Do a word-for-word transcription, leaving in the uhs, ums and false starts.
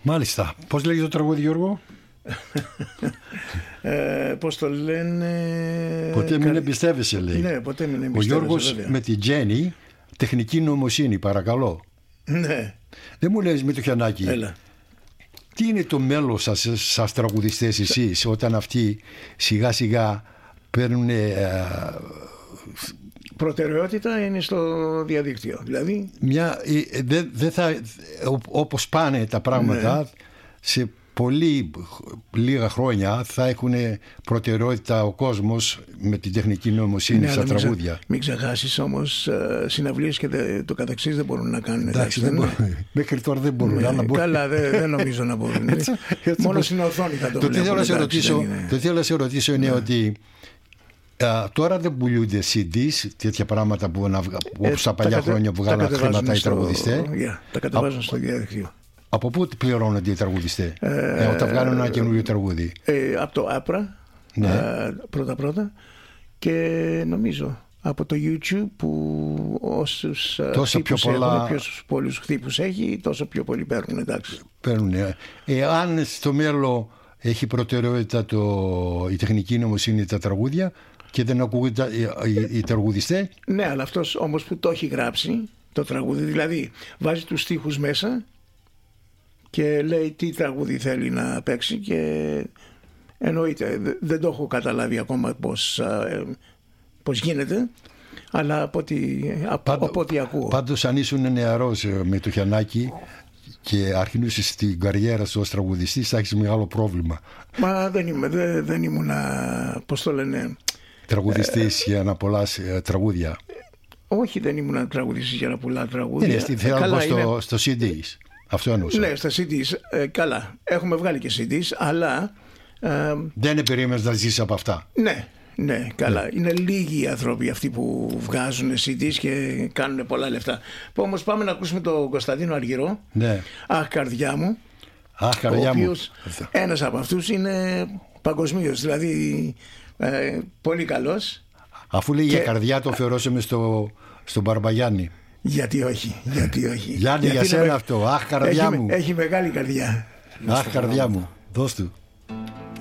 Μάλιστα. Πώς λέγει το τραγούδι, Γιώργο? ε, Πώς το λένε? Ποτέ μην εμπιστεύεσαι, λέει. Ναι, ποτέ μην εμπιστεύεσαι. Ο Γιώργος βέβαια. με τη Τζέννη, τεχνική νοημοσύνη, παρακαλώ. Ναι. Δεν μου λες, με το Χιαννάκη, Έλα. τι είναι το μέλλον σας, σας τραγουδιστές εσείς, όταν αυτοί σιγά σιγά παίρνουν ε, προτεραιότητα είναι στο διαδίκτυο. Δηλαδή μια, ε, δε, δε θα, όπως πάνε τα πράγματα, ναι, σε πολύ λίγα χρόνια θα έχουν προτεραιότητα ο κόσμος με την τεχνική νοημοσύνη, ναι, στα τραγούδια. Μην, μην ξεχάσεις όμως, συναυλίες και το καταξής δεν μπορούν να κάνουν. Εντάξει, δεν μπορούν. Μέχρι τώρα δεν μπορούν. Ναι, αλλά καλά, δεν, δεν νομίζω να μπορούν. έτσι, έτσι, μόνο στην οθόνη θα το, το βλέπουν. Το θέλω να σε ρωτήσω είναι, ναι, ότι Uh, τώρα δεν πουλούνται σι ντι, τέτοια πράγματα που να, όπως ε, τα παλιά τα χρόνια που βγάλαν χρήματα οι τραγουδιστές. Yeah, τα κατεβάζουν στο διαδίκτυο. Από πού πληρώνονται οι τραγουδιστές ε, ε, όταν βγάλουν ένα καινούριο τραγούδι? Ε, από το Άπρα, ναι, ε, πρώτα πρώτα, και νομίζω από το YouTube, που όσους τόσο πιο πολλά, έχουν, πολλούς χτύπους έχει, τόσο πιο πολύ παίρνουν. Εντάξει. Παίρνουν. Ε, αν στο μέλλον έχει προτεραιότητα το, η τεχνική νοημοσύνη, τα τραγούδια, και δεν ακούγονται οι, οι, οι τραγουδιστές. Ναι, αλλά αυτός όμως που το έχει γράψει το τραγούδι, δηλαδή βάζει τους στίχους μέσα και λέει τι τραγούδι θέλει να παίξει, και εννοείται δεν το έχω καταλάβει ακόμα πώς, πώς γίνεται, αλλά από ό,τι, Πάντο, από ό,τι ακούω. Πάντως αν ήσουν νεαρός με το Χιαννάκη και αρχινούσες την καριέρα σου ως τραγουδιστής, θα έχεις μεγάλο πρόβλημα. Μα δεν είμαι, δεν, δεν ήμουν, πώς το λένε, τραγουδιστής ε, για να πουλάς ε, τραγούδια. Όχι, δεν ήμουν τραγουδιστής για να πουλά τραγούδια. Είναι στη θέλω στο, είναι... στο σι ντι. Αυτό εννοούσα. Ναι, στα σι ντι. Ε, καλά. Έχουμε βγάλει και σι ντι, αλλά ε, δεν περίμενες να ζήσεις από αυτά. Ναι, ναι, καλά. Ναι. Είναι λίγοι οι άνθρωποι αυτοί που βγάζουν σι ντι και κάνουν πολλά λεφτά. Όμως πάμε να ακούσουμε τον Κωνσταντίνο Αργυρό. Ναι. Αχ, καρδιά μου. Αχ, καρδιά ο μου. οποίος ένας από αυτούς είναι παγκοσμίως, δηλαδή ε, πολύ καλός. Αφού λέει και... για καρδιά, το αφιερώσαμε στο, στον Μπαρμπαγιάννη. Γιατί όχι, γιατί όχι. Γιάννη, για σένα με... αυτό. Αχ, καρδιά έχει, μου. Έχει μεγάλη καρδιά. Αχ, καρδιά μου. Δώσ' του.